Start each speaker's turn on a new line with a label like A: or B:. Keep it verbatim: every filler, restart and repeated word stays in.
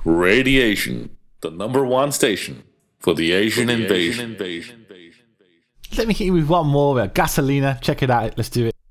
A: Radiation, the number one station for the Asian invasion.
B: Let me hit you with one more. Gasolina. Check it out. Let's do it.